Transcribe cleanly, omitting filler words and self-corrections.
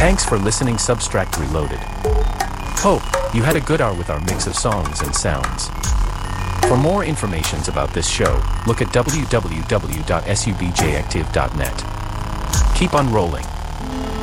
Thanks for listening Substract Reloaded. Hope you had a good hour with our mix of songs and sounds. For more information about this show, look at www.subjactive.net. Keep on rolling.